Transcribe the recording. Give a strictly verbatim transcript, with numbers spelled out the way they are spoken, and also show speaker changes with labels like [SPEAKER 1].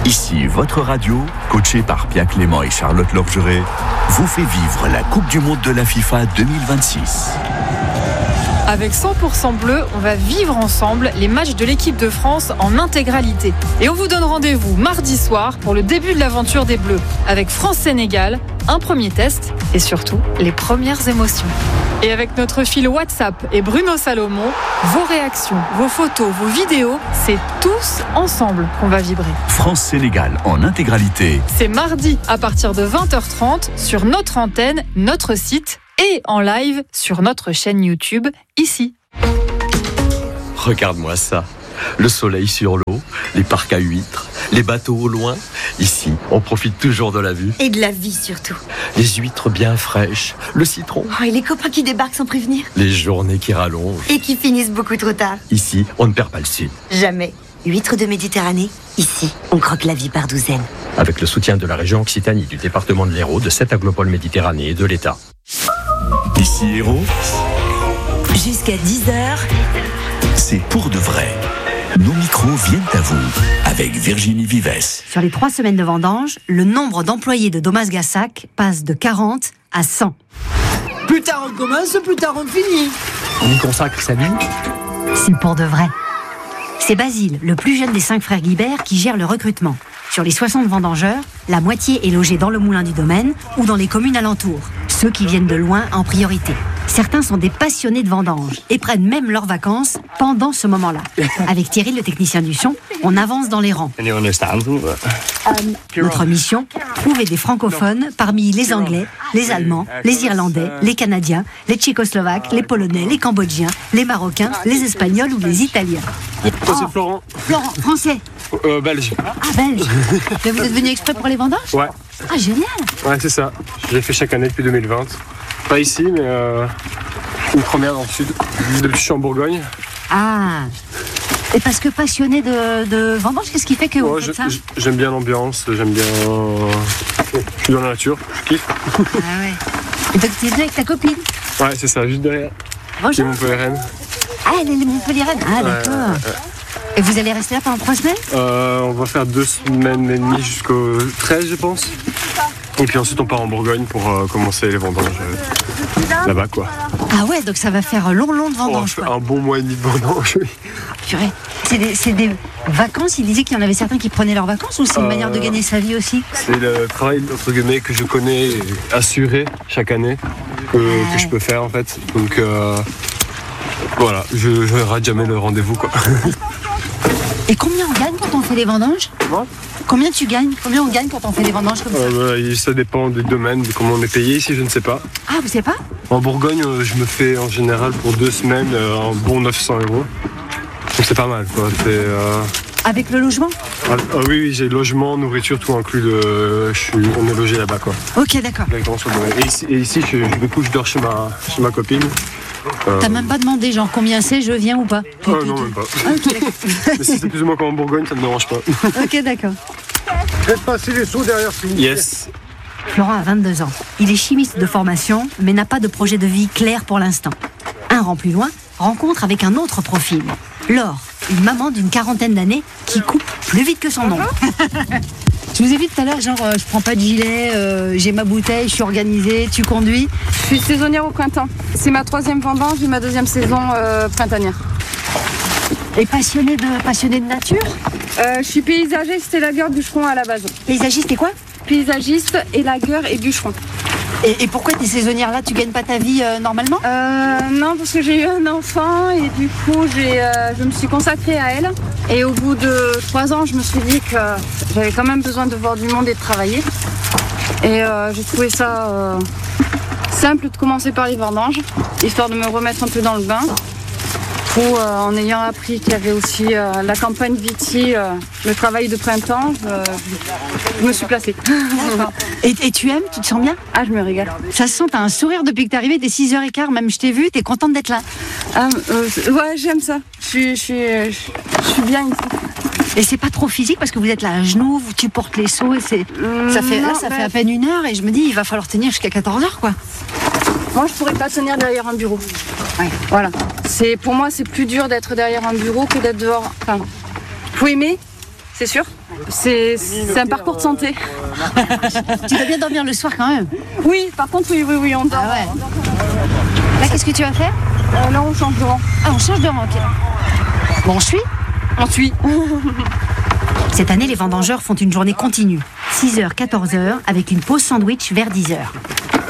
[SPEAKER 1] Ici, votre radio, coachée par Pierre Clément et Charlotte Lorgeret, vous fait vivre la Coupe du Monde de la FIFA deux mille vingt-six.
[SPEAKER 2] Avec cent pour cent bleu, on va vivre ensemble les matchs de l'équipe de France en intégralité. Et on vous donne rendez-vous mardi soir pour le début de l'aventure des Bleus, avec France-Sénégal, un premier test et surtout les premières émotions. Et avec notre fil WhatsApp et Bruno Salomon, vos réactions, vos photos, vos vidéos, c'est tous ensemble qu'on va vibrer.
[SPEAKER 1] France-Sénégal en intégralité.
[SPEAKER 2] C'est mardi à partir de vingt heures trente sur notre antenne, notre site et en live sur notre chaîne YouTube, ici.
[SPEAKER 3] Regarde-moi ça. Le soleil sur l'eau, les parcs à huîtres, les bateaux au loin. Ici, on profite toujours de la vue.
[SPEAKER 4] Et de la vie surtout.
[SPEAKER 3] Les huîtres bien fraîches, le citron.
[SPEAKER 4] Oh, et les copains qui débarquent sans prévenir.
[SPEAKER 3] Les journées qui rallongent.
[SPEAKER 4] Et qui finissent beaucoup trop tard.
[SPEAKER 3] Ici, on ne perd pas le sud.
[SPEAKER 4] Jamais. Huîtres de Méditerranée, ici, on croque la vie par douzaines.
[SPEAKER 3] Avec le soutien de la région Occitanie, du département de l'Hérault, de sept aglopoles Méditerranée et de l'État.
[SPEAKER 1] Ici Hérault,
[SPEAKER 4] jusqu'à dix heures,
[SPEAKER 1] c'est pour de vrai. Nos micros viennent à vous avec Virginie Vives.
[SPEAKER 5] Sur les trois semaines de vendange, le nombre d'employés de Domas Gassac passe de quarante à cent.
[SPEAKER 6] Plus tard on commence, plus tard on finit.
[SPEAKER 3] On y consacre sa vie.
[SPEAKER 5] C'est pour de vrai. C'est Basile, le plus jeune des cinq frères Guibert, qui gère le recrutement. Sur les soixante vendangeurs, la moitié est logée dans le moulin du domaine ou dans les communes alentours. Ceux qui viennent de loin en priorité. Certains sont des passionnés de vendange et prennent même leurs vacances pendant ce moment-là. Avec Thierry, le technicien du son, on avance dans les rangs. Notre mission, trouver des francophones parmi les Anglais, les Allemands, les Irlandais, les Canadiens, les Tchécoslovaques, les Polonais, les Cambodgiens, les Marocains, les Espagnols ou les Italiens.
[SPEAKER 7] Oh, c'est Florent.
[SPEAKER 5] Florent, français.
[SPEAKER 7] Euh, belge.
[SPEAKER 5] Ah, belge. Mais vous êtes venu exprès pour les vendanges ?
[SPEAKER 7] Ouais.
[SPEAKER 5] Ah, génial.
[SPEAKER 7] Ouais, c'est ça. Je l'ai fait chaque année depuis deux mille vingt. Pas ici, mais euh, une première dans le sud. Depuis que je suis en Bourgogne.
[SPEAKER 5] Ah. Et parce que passionné de, de vendange, qu'est-ce qui fait que vous
[SPEAKER 7] ouais,
[SPEAKER 5] faites
[SPEAKER 7] je,
[SPEAKER 5] ça ?
[SPEAKER 7] J'aime bien l'ambiance, j'aime bien... Je suis dans la nature, je kiffe.
[SPEAKER 5] Ah ouais. Et donc tu es venu avec ta copine ?
[SPEAKER 7] Ouais, c'est ça, juste derrière.
[SPEAKER 5] Bonjour.
[SPEAKER 7] C'est Montpellier-Rennes.
[SPEAKER 5] Ah, elle est Montpellier-Rennes. Ah, d'accord.
[SPEAKER 7] Ouais, ouais, ouais.
[SPEAKER 5] Et vous allez rester là pendant trois semaines ?
[SPEAKER 7] euh, On va faire deux semaines et demie jusqu'au treize, je pense. Et puis ensuite, on part en Bourgogne pour euh, commencer les vendanges euh, là-bas, quoi.
[SPEAKER 5] Ah ouais, donc ça va faire long, long de vendange,
[SPEAKER 7] oh,
[SPEAKER 5] quoi.
[SPEAKER 7] Un bon mois et demi de vendange, oui.
[SPEAKER 5] Purée. C'est des, c'est des vacances, il disait qu'il y en avait certains qui prenaient leurs vacances ou c'est une euh, manière de gagner sa vie aussi ?
[SPEAKER 7] C'est le travail, entre guillemets, que je connais assuré chaque année, que, ah. que je peux faire en fait. Donc euh, voilà, je ne rate jamais le rendez-vous, quoi.
[SPEAKER 5] Et combien on gagne quand on fait les vendanges ?
[SPEAKER 7] Moi ?
[SPEAKER 5] Combien tu gagnes ? Combien on gagne quand on fait des vendanges comme ça ?
[SPEAKER 7] euh, bah, Ça dépend des domaines, de comment on est payé ici, je ne sais pas.
[SPEAKER 5] Ah, vous savez pas ?
[SPEAKER 7] En Bourgogne, je me fais en général pour deux semaines euh, un bon neuf cents euros. Donc c'est pas mal, quoi. C'est, euh...
[SPEAKER 5] Avec le logement ?
[SPEAKER 7] ah, ah, oui, oui, j'ai logement, nourriture, tout inclus. De... Je suis... On est logé là-bas, quoi.
[SPEAKER 5] Ok, d'accord.
[SPEAKER 7] Et ici, et ici je, je, du coup, je dors chez ma, chez ma copine.
[SPEAKER 5] Euh... T'as même pas demandé, genre, combien c'est, je viens ou pas ?
[SPEAKER 7] euh, Non, même pas.
[SPEAKER 5] Ah, okay,
[SPEAKER 7] mais si c'est plus ou moins comme en Bourgogne, ça ne me dérange pas.
[SPEAKER 5] Ok, d'accord.
[SPEAKER 6] Faites passer les sous derrière, s'il vous plaît.
[SPEAKER 7] Yes.
[SPEAKER 5] Florent a vingt-deux ans. Il est chimiste de formation, mais n'a pas de projet de vie clair pour l'instant. Un rang plus loin, rencontre avec un autre profil. Laure, une maman d'une quarantaine d'années qui coupe plus vite que son nom. Je vous ai vu tout à l'heure, genre, euh, je prends pas de gilet, euh, j'ai ma bouteille, je suis organisée, tu conduis.
[SPEAKER 8] Je suis saisonnière au printemps. C'est ma troisième vendange et ma deuxième saison euh, printanière.
[SPEAKER 5] Et passionnée de, passionnée de nature ?
[SPEAKER 8] euh, Je suis paysagiste et lagueur bûcheron à la base.
[SPEAKER 5] Paysagiste et quoi ?
[SPEAKER 8] Paysagiste et lagueur et bûcheron.
[SPEAKER 5] Et, et pourquoi t'es saisonnière là ? Tu gagnes pas ta vie euh, normalement ?
[SPEAKER 8] euh, Non, parce que j'ai eu un enfant et du coup j'ai, euh, je me suis consacrée à elle. Et au bout de trois ans, je me suis dit que j'avais quand même besoin de voir du monde et de travailler. Et euh, j'ai trouvé ça euh, simple de commencer par les vendanges, histoire de me remettre un peu dans le bain. Où, euh, en ayant appris qu'il y avait aussi euh, la campagne Viti, euh, le travail de printemps, euh, je me suis placée.
[SPEAKER 5] et, et tu aimes ? Tu te sens bien ?
[SPEAKER 8] Ah, je me régale.
[SPEAKER 5] Ça se sent, t'as un sourire depuis que t'es arrivée, t'es six heures quinze, même je t'ai vu, t'es contente d'être là.
[SPEAKER 8] Ah, euh, ouais, j'aime ça. Je suis, je suis, je suis bien ici.
[SPEAKER 5] Et c'est pas trop physique parce que vous êtes là à genoux, vous, tu portes les seaux et c'est... Mmh, ça fait, non, là, ça bah... fait à peine une heure et je me dis, il va falloir tenir jusqu'à quatorze heures, quoi.
[SPEAKER 8] Moi, je pourrais pas tenir derrière un bureau. Ouais. Voilà. C'est, pour moi, c'est plus dur d'être derrière un bureau que d'être dehors. Enfin, faut aimer, c'est sûr. C'est, c'est un parcours de santé.
[SPEAKER 5] Tu vas bien dormir le soir quand même?
[SPEAKER 8] Oui, par contre, oui, oui, oui, on dort.
[SPEAKER 5] Ah ouais. Là, qu'est-ce que tu vas faire?
[SPEAKER 8] euh, Là, on change de rang.
[SPEAKER 5] Ah, on change de rang, ok. Bon, on suit?
[SPEAKER 8] On suit.
[SPEAKER 5] Cette année, les vendangeurs font une journée continue. six heures, quatorze heures, avec une pause sandwich vers dix heures.